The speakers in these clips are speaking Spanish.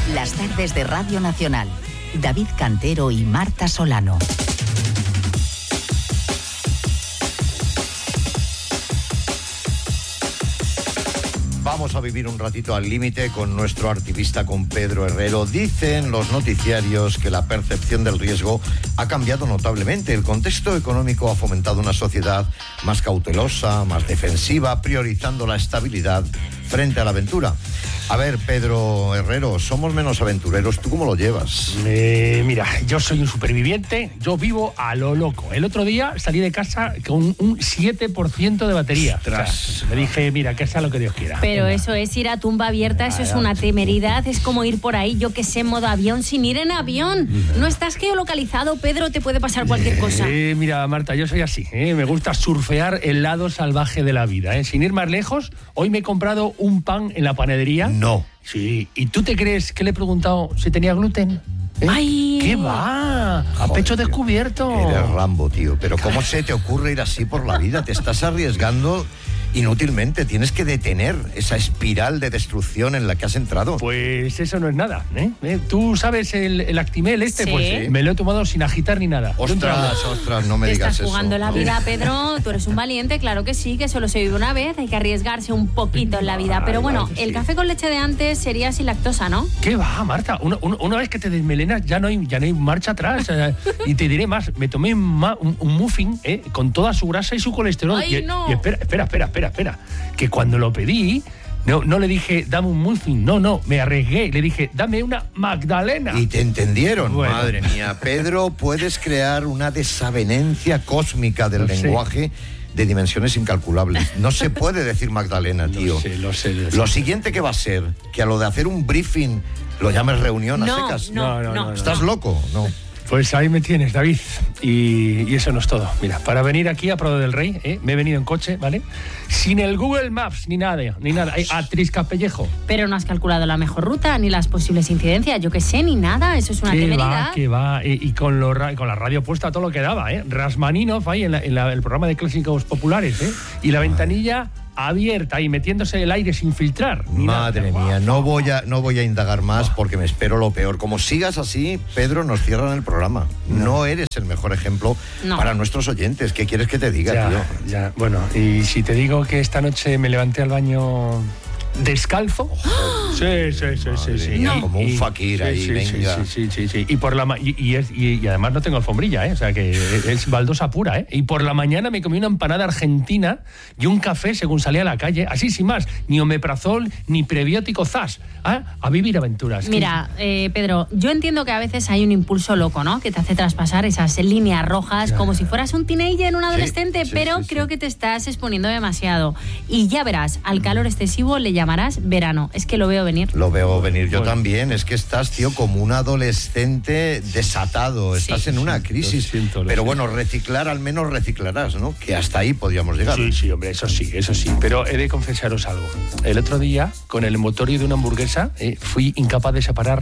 Las tardes de Radio Nacional. David Cantero y Marta Solano. Vamos a vivir un ratito al límite con nuestro activista, con Pedro Herrero. Dicen los noticiarios que la percepción del riesgo ha cambiado notablemente. El contexto económico ha fomentado una sociedad más cautelosa, más defensiva, priorizando la estabilidad frente a la aventura. A ver, Pedro Herrero, somos menos aventureros. ¿Tú cómo lo llevas? Mira, yo soy un superviviente, yo vivo a lo loco. El otro día salí de casa con un 7% de batería. O sea, me dije, mira, que sea lo que Dios quiera. Pero eso es ir a tumba abierta, eso es una temeridad, es como ir por ahí, yo que sé, modo avión, sin ir en avión. No estás geolocalizado, Pedro, te puede pasar cualquier cosa. Mira, Marta, yo soy así, me gusta surfear el lado salvaje de la vida. Sin ir más lejos, hoy me he comprado un pan en la panadería. No. Sí, ¿y tú te crees que le he preguntado si tenía gluten? ¡Ay! ¿Qué va? A pecho descubierto. Eres Rambo, tío. Pero ¿cómo se te ocurre ir así por la vida? Te estás arriesgando inútilmente. Tienes que detener esa espiral de destrucción en la que has entrado. Pues eso no es nada, ¿Tú sabes el Actimel este? ¿Sí? Pues me lo he tomado sin agitar ni nada. Ostras, no me Te digas eso. estás jugando la vida, Pedro. Tú eres un valiente, claro que sí, que solo se vive una vez. Hay que arriesgarse un poquito en la vida. Pero bueno, el café con leche de antes sería sin lactosa, ¿no? ¿Qué va, Marta? Una vez que te desmelenas ya no hay marcha atrás. Y te diré más, me tomé un muffin con toda su grasa y su colesterol. ¡Ay, no! Y espera. Que cuando lo pedí, no le dije, dame un muffin. No, me arriesgué. Le dije, dame una magdalena. Y te entendieron. Bueno. Madre mía. Pedro, puedes crear una desavenencia cósmica del lenguaje de dimensiones incalculables. No se puede decir magdalena, tío. Lo sé. Lo siguiente que va a ser, que a lo de hacer un briefing lo llames reunión a secas. No. ¿Estás loco? No. Pues ahí me tienes, David. Y eso no es todo. Mira, para venir aquí a Prado del Rey, me he venido en coche, ¿vale? Sin el Google Maps, ni nada. A triscapellejo. Pero no has calculado la mejor ruta, ni las posibles incidencias, yo qué sé, ni nada. Eso es una temeridad. ¿Qué va? Y con la radio puesta todo lo que daba, Rasmaninov ahí en el programa de clásicos populares, Y la ventanilla abierta y metiéndose el aire sin filtrar. Madre mía, no voy a indagar más porque me espero lo peor. Como sigas así, Pedro, nos cierran el programa. No eres el mejor ejemplo para nuestros oyentes. ¿Qué quieres que te diga, tío? Ya, bueno, y si te digo que esta noche me levanté al baño descalzo. Sí. Mía, como un fakir ahí, venga. Sí. Y además no tengo alfombrilla, O sea que es baldosa pura, Y por la mañana me comí una empanada argentina y un café según salía a la calle, así sin más, ni omeprazol, ni prebiótico zas. A vivir aventuras. Mira, Pedro, yo entiendo que a veces hay un impulso loco, ¿no? Que te hace traspasar esas líneas rojas como si fueras un teenager, un adolescente, pero creo que te estás exponiendo demasiado. Y ya verás, al calor excesivo le llamarás verano. Es que lo veo venir. Lo veo venir yo también. Es que estás, tío, como un adolescente desatado. Estás en una crisis. Pero bueno, reciclar al menos reciclarás, ¿no? Que hasta ahí podríamos llegar. Sí, hombre, eso sí. Pero he de confesaros algo. El otro día, con el motorio de una hamburguesa, fui incapaz de separar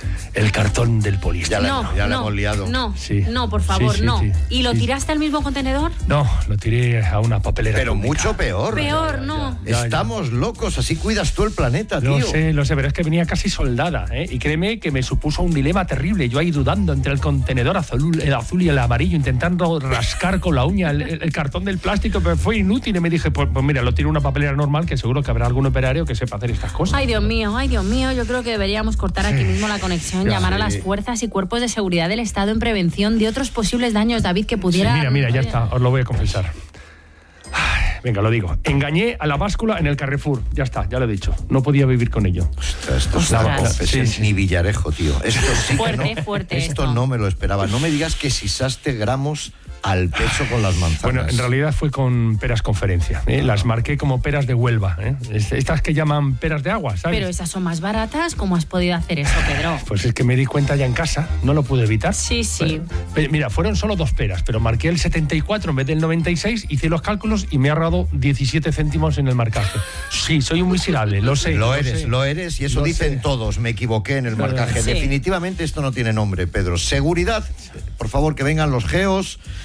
el cartón del poliéster. Ya la hemos liado. No, por favor, no. ¿Y lo tiraste al mismo contenedor? No, lo tiré a una papelera. Pero pública. mucho peor. Peor, no. Estamos locos, así cuidas tú el planeta, tío. Lo sé, pero es que venía casi soldada, Y créeme que me supuso un dilema terrible. Yo ahí dudando entre el contenedor el azul y el amarillo, intentando rascar con la uña el cartón del plástico, pero fue inútil. Y me dije, pues mira, lo tiro a una papelera normal, que seguro que habrá algún operario que sepa hacer estas cosas. Ay, Dios mío, yo creo que deberíamos cortar aquí mismo la conexión, llamar a las fuerzas y cuerpos de seguridad del Estado en prevención de otros posibles daños, David, que pudiera... Mira, ya está, os lo voy a confesar. Venga, lo digo. Engañé a la báscula en el Carrefour. Ya está, ya lo he dicho. No podía vivir con ello. Esto es una confesión ni Villarejo, tío. Esto sí fuerte. Esto no me lo esperaba. No me digas que sisaste gramos al pecho con las manzanas. Bueno, en realidad fue con peras conferencia. Las marqué como peras de Huelva. Estas que llaman peras de agua, ¿sabes? Pero esas son más baratas. ¿Cómo has podido hacer eso, Pedro? Pues es que me di cuenta ya en casa. No lo pude evitar. Sí. Mira, fueron solo 2 peras, pero marqué el 74 en vez del 96, hice los cálculos y me he ahorrado 17 céntimos en el marcaje. Sí, soy un miserable, lo sé. Lo eres y eso dicen todos. Me equivoqué en el marcaje. Sí. Definitivamente esto no tiene nombre, Pedro. Seguridad. Por favor, que vengan los geos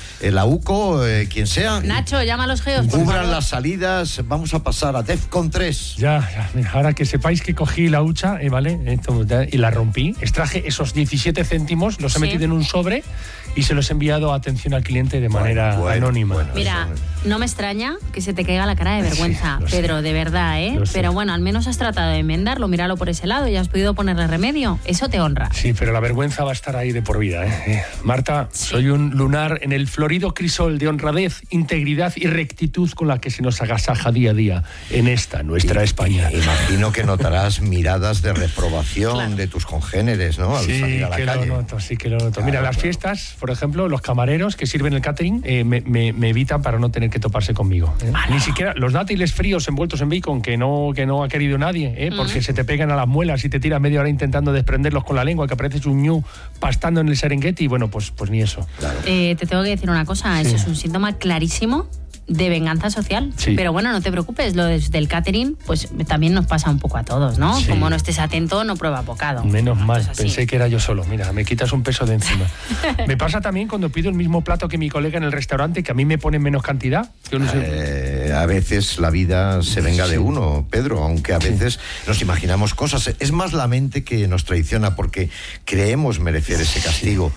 la UCO, quien sea. Nacho, llama a los geos. Cubran las salidas, vamos a pasar a DEFCON 3. Ya, mira, ahora que sepáis que cogí la hucha, ¿vale? Y la rompí, extraje esos 17 céntimos, los he metido en un sobre y se los he enviado a atención al cliente de manera anónima. Mira, no me extraña que se te caiga la cara de vergüenza, sí, Pedro, de verdad, ¿eh? Pero bueno, al menos has tratado de enmendarlo, míralo por ese lado y has podido ponerle remedio. Eso te honra. Sí, pero la vergüenza va a estar ahí de por vida, ¿eh? Marta, soy un lunar en el florido crisol de honradez, integridad y rectitud con la que se nos agasaja día a día en esta, nuestra España. Imagino que notarás miradas de reprobación de tus congéneres, ¿no? Al salir a la calle. Sí que lo noto. Mira, las fiestas, por ejemplo, los camareros que sirven el catering me evitan para no tener que toparse conmigo. Ni siquiera los dátiles fríos envueltos en bacon que no ha querido nadie, porque se te pegan a las muelas y te tiras media hora intentando desprenderlos con la lengua, que apareces un ñu pastando en el Serengeti. Bueno, pues ni eso. Claro. Te tengo que decir una cosa, eso es un síntoma clarísimo de venganza social. Sí. Pero bueno, no te preocupes, lo del catering, pues también nos pasa un poco a todos, ¿no? Sí. Como no estés atento, no prueba bocado. Menos mal, pensé que era yo solo. Mira, me quitas un peso de encima. Me pasa también cuando pido el mismo plato que mi colega en el restaurante, que a mí me ponen menos cantidad. Yo no sé. A veces la vida se venga de uno, Pedro, aunque a veces nos imaginamos cosas. Es más la mente que nos traiciona porque creemos merecer ese castigo.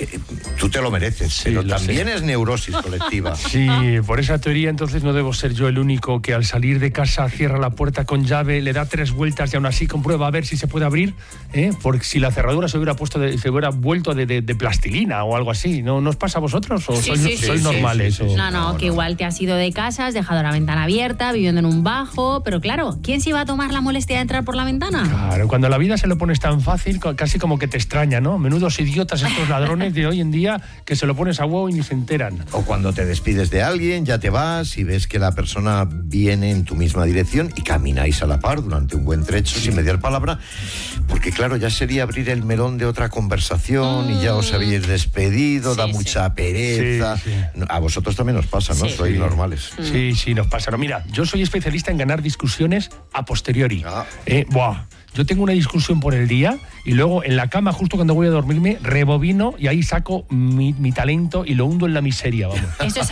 Tú te lo mereces, pero también es neurosis colectiva. Sí, por esa teoría entonces no debo ser yo el único que al salir de casa cierra la puerta con llave, le da 3 vueltas y aún así comprueba a ver si se puede abrir, porque si la cerradura se hubiera vuelto de plastilina o algo así. ¿No os pasa a vosotros? ¿O sois normales? No, que igual te has ido de casa, has dejado la ventana abierta, viviendo en un bajo, pero claro, ¿quién se iba a tomar la molestia de entrar por la ventana? Claro, cuando la vida se lo pones tan fácil, casi como que te extraña, ¿no? Menudos idiotas estos ladrones de hoy en día que se lo pones a huevo y ni se enteran. O cuando te despides de alguien, ya te vas y ves que la persona viene en tu misma dirección y camináis a la par durante un buen trecho sin mediar palabra, porque claro, ya sería abrir el melón de otra conversación y ya os habéis despedido, da mucha pereza. A vosotros también os pasa, ¿no? Sois normales. Sí, nos pasa. No, mira, yo soy especialista en ganar discusiones a posteriori. Yo tengo una discusión por el día y luego en la cama, justo cuando voy a dormirme, rebobino y ahí saco mi talento y lo hundo en la miseria, vamos.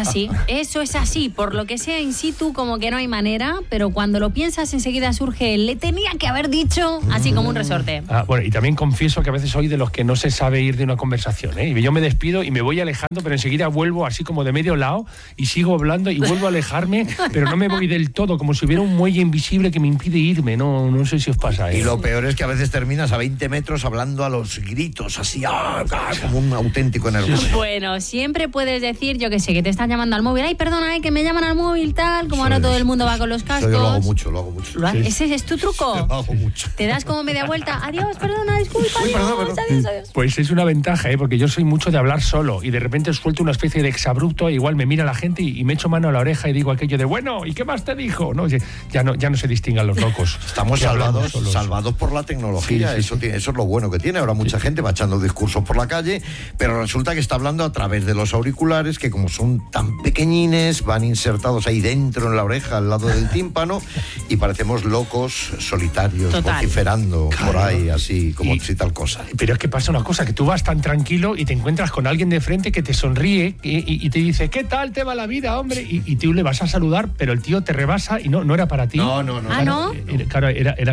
Eso es así. Por lo que sea in situ, como que no hay manera, pero cuando lo piensas enseguida surge, le tenía que haber dicho, así como un resorte. Bueno, y también confieso que a veces soy de los que no se sabe ir de una conversación, ¿eh? Y yo me despido y me voy alejando, pero enseguida vuelvo así como de medio lado y sigo hablando y vuelvo a alejarme, pero no me voy del todo, como si hubiera un muelle invisible que me impide irme. No sé si os pasa, ¿eh? Y lo peor es que a veces terminas a 20 metros hablando a los gritos, así, como un auténtico nervioso. Bueno, siempre puedes decir, yo que sé, que te están llamando al móvil. Ay, perdona, que me llaman al móvil, tal, como ahora todo el mundo va con los cascos. Yo lo hago mucho. ¿Ese es tu truco? Lo hago mucho. Te das como media vuelta. Adiós, perdona, disculpa, adiós. Pues es una ventaja, porque yo soy mucho de hablar solo y de repente suelto una especie de exabrupto, igual me mira la gente y me echo mano a la oreja y digo aquello de, bueno, ¿y qué más te dijo? No, ya no se distingan los locos. Estamos salvados por la tecnología. Eso es lo bueno que tiene. Ahora mucha gente va echando discursos por la calle, pero resulta que está hablando a través de los auriculares, que como son tan pequeñines, van insertados ahí dentro en la oreja, al lado del tímpano, y parecemos locos solitarios, vociferando por ahí, así como si tal cosa. Pero es que pasa una cosa, que tú vas tan tranquilo y te encuentras con alguien de frente que te sonríe y te dice, ¿qué tal te va la vida, hombre? Y tú le vas a saludar, pero el tío te rebasa y no era para ti. No. Claro, era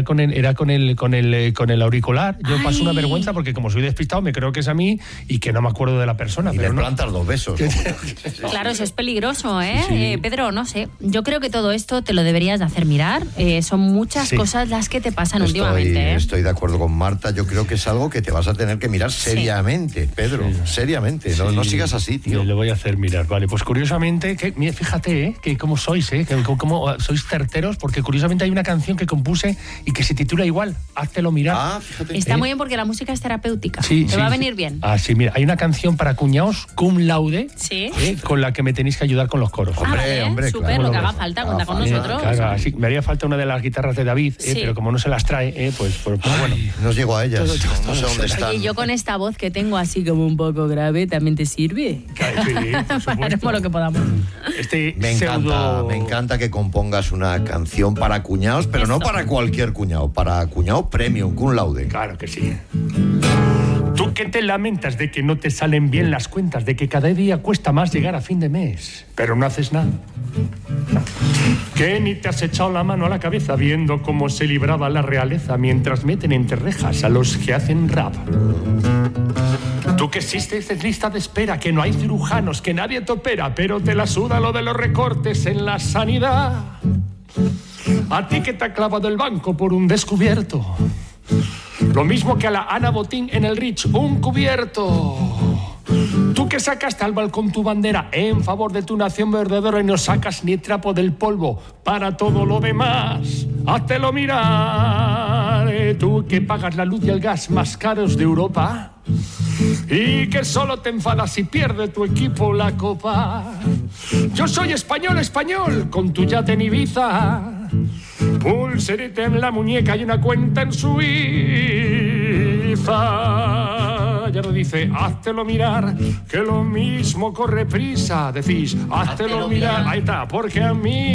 con el auricular. Yo paso una vergüenza porque como soy despistado me creo que es a mí y que no me acuerdo de la persona. Y le plantas 2 besos. Claro, eso es peligroso, ¿eh? Pedro, no sé. Yo creo que todo esto te lo deberías de hacer mirar. Son muchas cosas las que te pasan últimamente. Estoy de acuerdo con Marta. Yo creo que es algo que te vas a tener que mirar seriamente, Pedro. Seriamente. No sigas así, tío. Lo voy a hacer mirar. Vale, pues curiosamente, fíjate, que cómo sois, que cómo sois certeros, porque curiosamente hay una canción que compuse y que se titula igual, Háztelo mirar. Fíjate. Está muy bien porque la música es terapéutica. Te va a venir bien. Sí, mira, hay una canción para cuñados, cum laude, con la que me tenéis que ayudar con los coros. Hombre, súper, claro. Lo que haga falta, cuenta con nosotros. Claro, así, me haría falta una de las guitarras de David, pero como no se las trae, pues bueno. No llego a ellas, no sé dónde están. Oye, yo con esta voz que tengo así como un poco grave, ¿también te sirve? Haremos lo que podamos. Me encanta que compongas una canción para cuñados, pero no para cualquier cuñado, para cuñado premium, cum laude. Claro que sí. Tú Tú que te lamentas de que no te salen bien las cuentas, de que cada día cuesta más llegar a fin de mes, pero no haces nada. Que ni te has echado la mano a la cabeza viendo cómo se libraba la realeza mientras meten entre rejas a los que hacen rap. Tú que existes en lista de espera, que no hay cirujanos, que nadie te opera, pero te la suda lo de los recortes en la sanidad. A ti que te ha clavado el banco por un descubierto, lo mismo que a la Ana Botín en el Rich, un cubierto. Tú que sacaste al balcón tu bandera en favor de tu nación verdadera y no sacas ni trapo del polvo para todo lo demás, háztelo mirar. Tú que pagas la luz y el gas más caros de Europa y que solo te enfadas si pierde tu equipo la copa. Yo soy español, español, con tu yate en Ibiza, pulserita en la muñeca y una cuenta en Suiza. Ya lo dice, háztelo mirar, que lo mismo corre prisa. Decís, háztelo mirar, ahí está, porque a mí